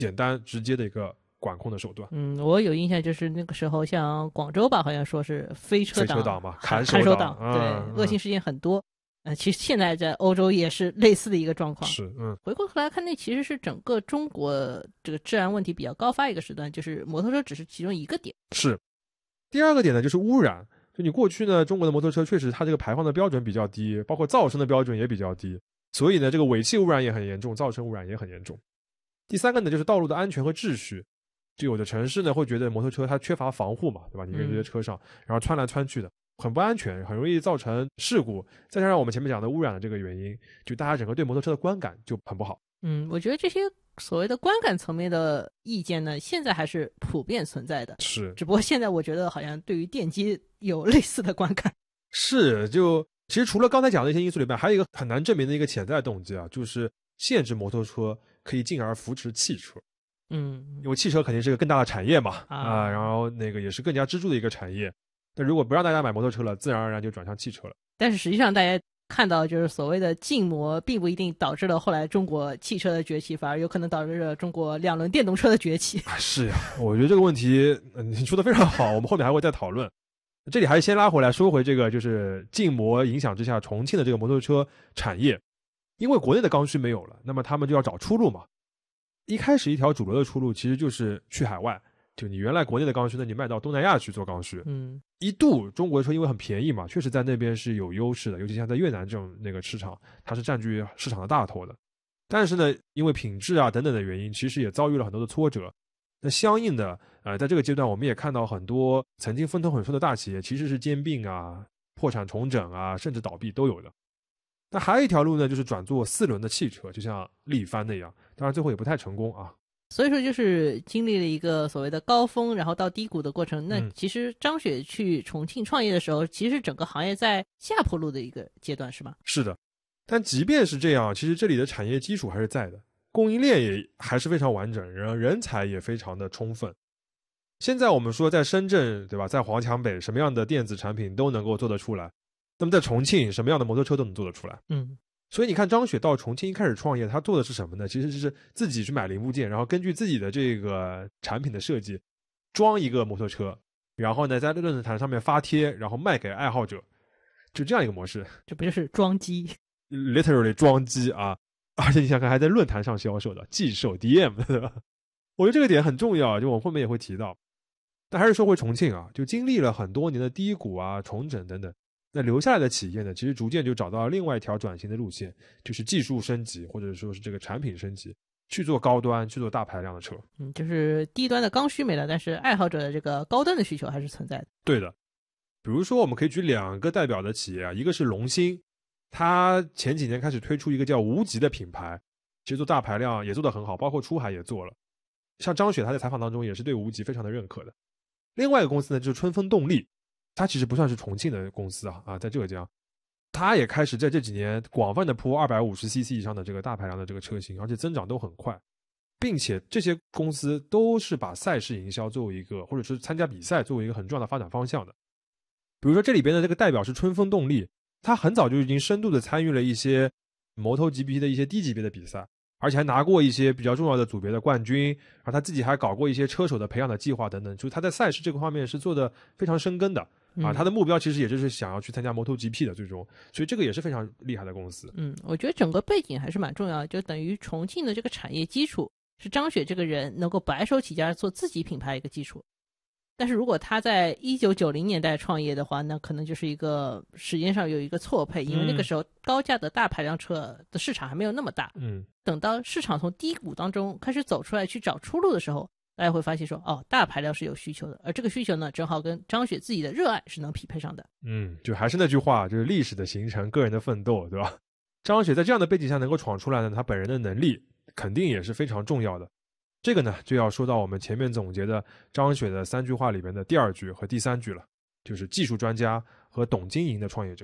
简单直接的一个管控的手段。 我有印象，就是那个时候像广州吧，好像说是飞车党嘛， 看守党，对，恶性事件很多。其实现在在欧洲也是类似的一个状况。 是， 回过头来看，那其实是整个中国这个治安问题比较高发一个时段，就是摩托车只是其中一个点。 是。第二个点呢，就是污染。就你过去呢，中国的摩托车确实它这个排放的标准比较低，包括噪声的标准也比较低，所以呢，这个尾气污染也很严重，噪声污染也很严重。第三个呢，就是道路的安全和秩序。就有的城市呢会觉得摩托车它缺乏防护嘛，对吧？你跟这些车上，然后穿来穿去的，很不安全，很容易造成事故。再加上我们前面讲的污染的这个原因，就大家整个对摩托车的观感就很不好。 我觉得这些所谓的观感层面的意见呢，现在还是普遍存在的。 是， 只不过现在我觉得好像对于电机有类似的观感。 是，就其实除了刚才讲的一些因素里面，还有一个很难证明的一个潜在动机啊，就是限制摩托车可以进而扶持汽车。因为汽车肯定是个更大的产业嘛，然后那个也是更加支柱的一个产业。但如果不让大家买摩托车了，自然而然就转向汽车了。 但是实际上大家看到，就是所谓的禁摩并不一定导致了后来中国汽车的崛起，反而有可能导致了中国2轮电动车的崛起。 是呀，我觉得这个问题你说的非常好，我们后面还会再讨论。这里还是先拉回来说回这个，就是禁摩影响之下重庆的这个摩托车产业，因为国内的刚需没有了，那么他们就要找出路嘛。一开始一条主流的出路其实就是去海外，就你原来国内的刚需呢，你卖到东南亚去做刚需。一度中国的车因为很便宜嘛，确实在那边是有优势的，尤其像在越南这种那个市场，它是占据市场的大头的。但是呢，因为品质啊等等的原因，其实也遭遇了很多的挫折。那相应的在这个阶段我们也看到很多曾经风头很顺的大企业其实是兼并啊、破产重整啊，甚至倒闭都有的。那还有一条路呢，就是转做4轮的汽车，就像力帆那样，当然最后也不太成功啊。 所以说就是经历了一个所谓的高峰然后到低谷的过程。那其实张雪去重庆创业的时候，其实整个行业在下坡路的一个阶段，是吗？ 是的。但即便是这样，其实这里的产业基础还是在的，供应链也还是非常完整，人才也非常的充分。现在我们说在深圳，对吧，在华强北什么样的电子产品都能够做得出来，那么在重庆什么样的摩托车都能做得出来。所以你看张雪到重庆一开始创业，他做的是什么呢？其实是自己去买零部件，然后根据自己的这个产品的设计装一个摩托车，然后呢在论坛上面发帖，然后卖给爱好者，就这样一个模式。 这不就是装机 literally 装机啊，而且你想看还在论坛上销售的，寄售 DM 对吧？我觉得这个点很重要，就我们后面也会提到。但还是说回重庆啊，就经历了很多年的低谷啊、重整等等，那留下来的企业呢，其实逐渐就找到了另外一条转型的路线，就是技术升级，或者说是这个产品升级，去做高端，去做大排量的车。 就是低端的刚需没了，但是爱好者的这个高端的需求还是存在的。 对的。比如说我们可以举2个代表的企业啊，一个是龙芯，它前几年开始推出一个叫无极的品牌，其实做大排量也做得很好，包括出海也做了。像张雪她在采访当中也是对无极非常的认可的。另外一个公司呢，就是春风动力，它其实不算是重庆的公司啊，在浙江，它也开始在这几年广泛的铺 250cc 以上的这个大排量的这个车型，而且增长都很快，并且这些公司都是把赛事营销作为一个，或者是参加比赛作为一个很重要的发展方向的。比如说这里边的这个代表是春风动力，它很早就已经深度的参与了一些摩托 GP 的一些低级别的比赛，而且还拿过一些比较重要的组别的冠军，而他自己还搞过一些车手的培养的计划等等，就是他在赛事这个方面是做的非常深耕的啊。他的目标其实也就是想要去参加摩托 GP 的最终，所以这个也是非常厉害的公司。 我觉得整个背景还是蛮重要的，就等于重庆的这个产业基础是张雪这个人能够白手起家做自己品牌一个基础。但是如果他在1990年代创业的话，那可能就是一个时间上有一个错配，因为那个时候高价的大排量车的市场还没有那么大。等到市场从低谷当中开始走出来去找出路的时候，大家会发现说，大排量是有需求的，而这个需求呢，正好跟张雪自己的热爱是能匹配上的。 就还是那句话，就是历史的形成，个人的奋斗，对吧？张雪在这样的背景下能够闯出来呢，他本人的能力肯定也是非常重要的。这个呢，就要说到我们前面总结的张雪的3句话里边的第2句和第3句了，就是技术专家和懂经营的创业者。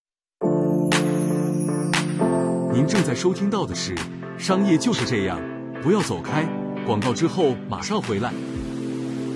您正在收听到的是《商业就是这样》，不要走开，广告之后马上回来。